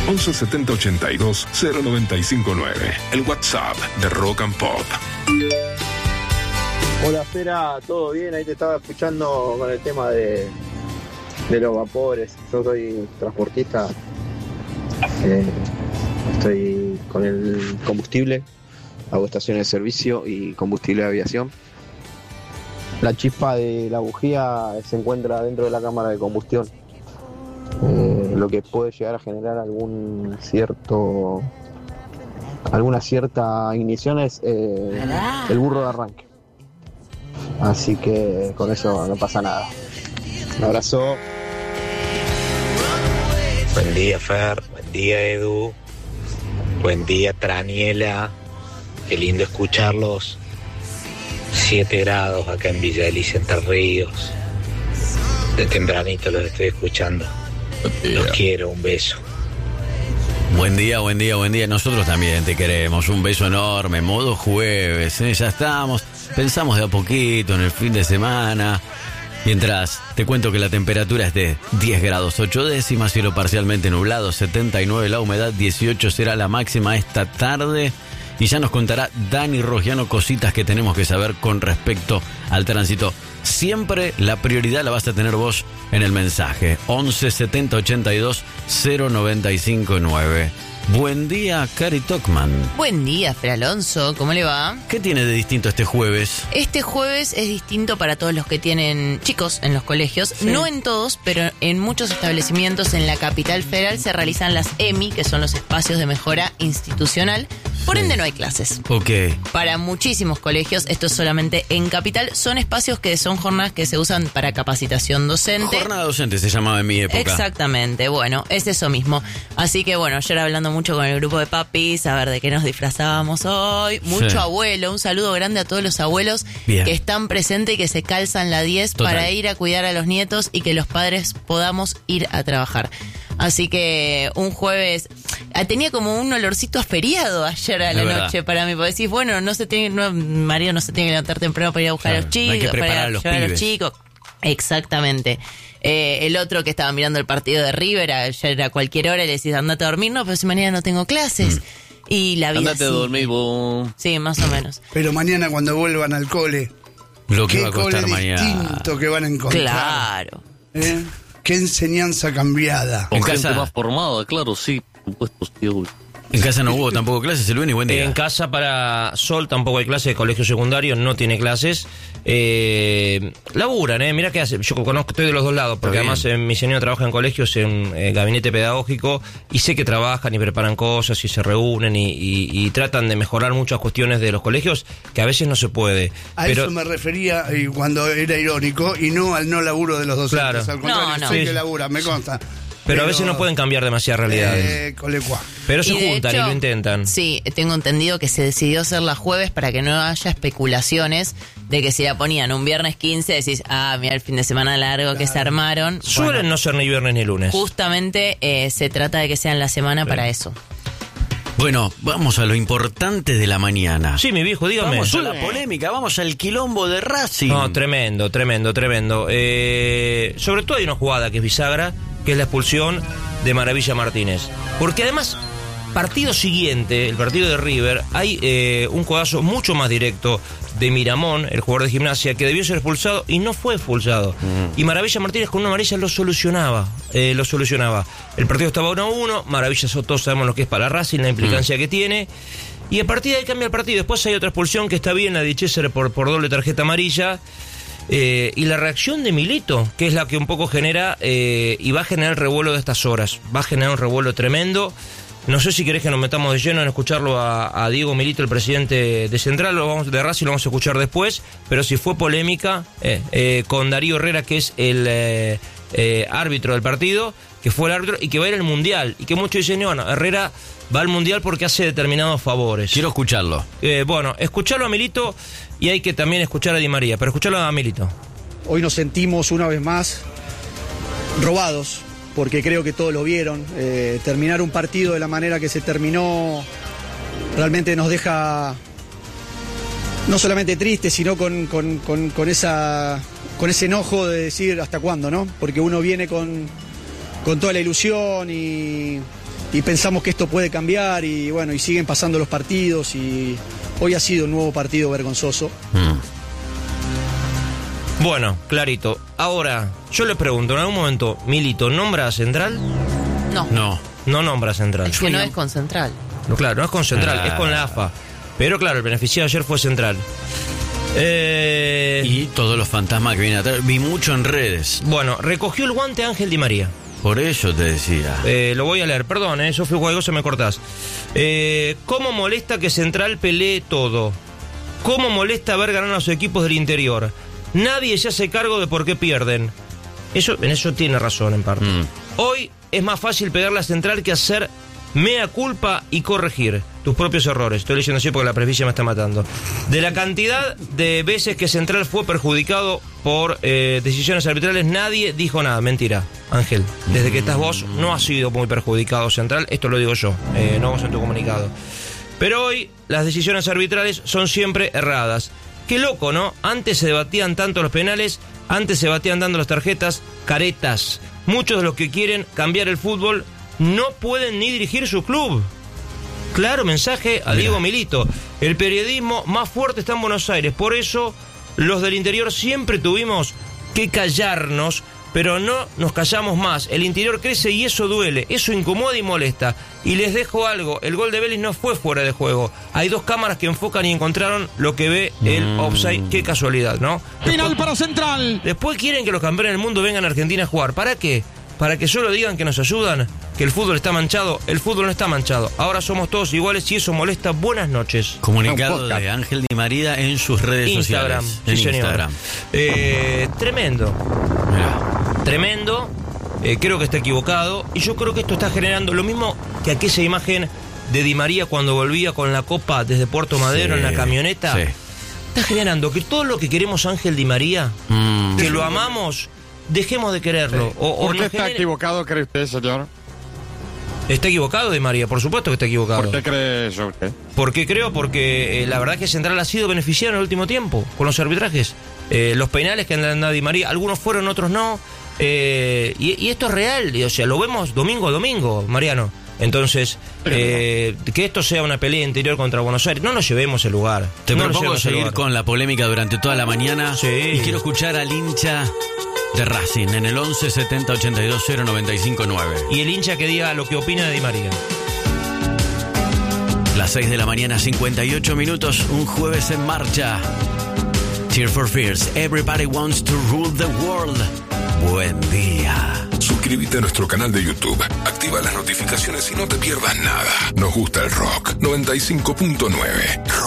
11 70 82 0959. El WhatsApp de Rock and Pop. Hola, Fera, ¿todo bien? Ahí te estaba escuchando con el tema de los vapores. Yo soy transportista, estoy con el combustible, hago estaciones de servicio y combustible de aviación. La chispa de la bujía se encuentra dentro de la cámara de combustión, lo que puede llegar a generar alguna cierta ignición es el burro de arranque. Así que con eso no pasa nada. Un abrazo. Buen día, Fer. Buen día, Edu. Buen día, Traniela. Qué lindo escucharlos. 7 grados acá en Villa Alicia, Entre Ríos. De tempranito los estoy escuchando. Los quiero, un beso. Buen día, buen día, buen día. Nosotros también te queremos. Un beso enorme. Modo jueves, ya estamos. Pensamos de a poquito en el fin de semana. Mientras te cuento que la temperatura es de 10 grados 8 décimas, cielo parcialmente nublado, 79 la humedad, 18 será la máxima esta tarde. Y ya nos contará Dani Rogiano cositas que tenemos que saber con respecto al tránsito. Siempre la prioridad la vas a tener vos en el mensaje. 11 70 82 0959. Buen día, Cari Tocman. Buen día, Fer Alonso. ¿Cómo le va? ¿Qué tiene de distinto este jueves? Este jueves es distinto para todos los que tienen chicos en los colegios. Sí. No en todos, pero en muchos establecimientos en la capital federal se realizan las EMI, que son los espacios de mejora institucional. Por ende no hay clases. Ok. Para muchísimos colegios, esto es solamente en capital, son espacios que son jornadas que se usan para capacitación docente. Jornada docente se llamaba en mi época. Exactamente, bueno, es eso mismo. Así que bueno, ayer hablando mucho con el grupo de papis, a ver de qué nos disfrazábamos hoy. Mucho abuelo, un saludo grande a todos los abuelos que están presentes y que se calzan la 10 para ir a cuidar a los nietos y que los padres podamos ir a trabajar. Así que un jueves tenía como un olorcito a feriado ayer a la noche para mí, porque decís, bueno, Mario no se tiene que levantar temprano para ir a buscar a los chicos, hay que preparar para a los llevar pibes. A los chicos. Exactamente. El otro que estaba mirando el partido de River ayer a cualquier hora y le decís, andate a dormir, no, pero si mañana no tengo clases. Y la vida andate a dormir, vos. Sí, más o menos. Pero mañana cuando vuelvan al cole, lo que va a costar mañana. Distinto que van a encontrar. Claro. Qué enseñanza cambiada. Con gente más formada, claro, sí, por supuesto, sí. En casa no hubo tampoco clases, Elveni, buen día. En casa para Sol tampoco hay clases, colegio secundario no tiene clases. Laburan, mirá qué hace. Yo conozco, estoy de los dos lados, porque además mi señora trabaja en colegios, en gabinete pedagógico, y sé que trabajan y preparan cosas y se reúnen y tratan de mejorar muchas cuestiones de los colegios que a veces no se puede. Pero eso me refería cuando era irónico y no al no laburo de los docentes. Claro. Al contrario, sé que laburan, me consta. Pero a veces no pueden cambiar demasiadas realidades. Pero se juntan y lo intentan. Sí, tengo entendido que se decidió hacerla jueves para que no haya especulaciones de que si la ponían un viernes 15 decís, mira el fin de semana largo que se armaron. Suelen no ser ni viernes ni lunes. Justamente se trata de que sean la semana para eso. Bueno, vamos a lo importante de la mañana. Sí, mi viejo, dígame. Vamos a la polémica, vamos al quilombo de Racing. No, tremendo. Sobre todo hay una jugada que es bisagra, que es la expulsión de Maravilla Martínez. Porque además, partido siguiente, el partido de River, hay un codazo mucho más directo de Miramón, el jugador de Gimnasia, que debió ser expulsado y no fue expulsado. Y Maravilla Martínez con una amarilla lo solucionaba. El partido estaba 1-1, Maravilla, todos sabemos lo que es para Racing, la implicancia que tiene. Y a partir de ahí cambia el partido. Después hay otra expulsión que está bien, la de César por doble tarjeta amarilla. Y la reacción de Milito, que es la que un poco genera y va a generar el revuelo de estas horas. Va a generar un revuelo tremendo. No sé si querés que nos metamos de lleno en escucharlo a Diego Milito, el presidente de Central, de Racing, lo vamos a escuchar después. Pero si fue polémica con Darío Herrera, que es el árbitro del partido, que fue el árbitro y que va a ir al Mundial. Y que muchos dicen, bueno, Herrera va al Mundial porque hace determinados favores. Quiero escucharlo. Bueno, escucharlo a Milito y hay que también escuchar a Di María, pero escucharlo a Milito. Hoy nos sentimos una vez más robados, porque creo que todos lo vieron. Terminar un partido de la manera que se terminó realmente nos deja no solamente tristes, sino con ese enojo de decir hasta cuándo, ¿no? Porque uno viene con toda la ilusión y pensamos que esto puede cambiar y bueno, y siguen pasando los partidos y hoy ha sido un nuevo partido vergonzoso. Bueno, clarito. Ahora, yo les pregunto, en algún momento, Milito, ¿nombra a Central? No. No nombra a Central. Es que no es con Central. No, claro, no es con Central, es con la AFA. Pero claro, el beneficiado ayer fue Central. Y todos los fantasmas que vienen atrás. Vi mucho en redes. Bueno, recogió el guante Ángel Di María. Por eso te decía. Lo voy a leer, perdón, eso fue cualquier cosa, me cortás. ¿Cómo molesta que Central pelee todo? ¿Cómo molesta ver ganar a los equipos del interior? Nadie se hace cargo de por qué pierden. En eso tiene razón en parte. Hoy es más fácil pegarle a Central que hacer mea culpa y corregir tus propios errores. Estoy leyendo así porque la presbicia me está matando. De la cantidad de veces que Central fue perjudicado por decisiones arbitrales, nadie dijo nada. Mentira, Ángel. Desde que estás vos no ha sido muy perjudicado Central. Esto lo digo yo, no vos en tu comunicado. Pero hoy las decisiones arbitrales son siempre erradas. Qué loco, ¿no? Antes se debatían tanto los penales, antes se batían dando las tarjetas, caretas. Muchos de los que quieren cambiar el fútbol no pueden ni dirigir su club. Claro, mensaje a Diego Milito. El periodismo más fuerte está en Buenos Aires. Por eso los del interior siempre tuvimos que callarnos, pero no nos callamos más. El interior crece y eso duele, eso incomoda y molesta. Y les dejo algo, el gol de Vélez no fue fuera de juego. Hay 2 cámaras que enfocan y encontraron lo que ve el offside. Qué casualidad, ¿no? Final para Central. Después quieren que los campeones del mundo vengan a Argentina a jugar. ¿Para qué? Para que solo digan que nos ayudan, que el fútbol está manchado. El fútbol no está manchado. Ahora somos todos iguales y eso molesta. Buenas noches. Comunicado de Ángel Di María en sus redes Instagram, sociales. Sí, Instagram. Tremendo. Mirá. Tremendo. Creo que está equivocado. Y yo creo que esto está generando lo mismo que aquella imagen de Di María cuando volvía con la copa desde Puerto Madero en la camioneta. Sí. Está generando que todo lo que queremos Ángel Di María, que lo amamos, dejemos de quererlo. Sí. ¿Por qué está equivocado, cree usted, señor? ¿Está equivocado Di María? Por supuesto que está equivocado. ¿Por qué cree eso usted? ¿Por qué creo? Porque la verdad que Central ha sido beneficiado en el último tiempo con los arbitrajes. Los penales que han dado Di María, algunos fueron, otros no. Y esto es real, o sea, lo vemos domingo a domingo, Mariano. Entonces, que esto sea una pelea interior contra Buenos Aires, no nos llevemos el lugar. Te propongo seguir con la polémica durante toda la mañana. Sí. Y quiero escuchar al hincha de Racing en el 11 70 82 0 95 9. Y el hincha que diga lo que opina de Di María. Las 6 de la mañana, 58 minutos, un jueves en marcha. Tears for Fears, Everybody Wants to Rule the World. Buen día. Suscríbete a nuestro canal de YouTube, activa las notificaciones y no te pierdas nada. Nos gusta el rock. 95.9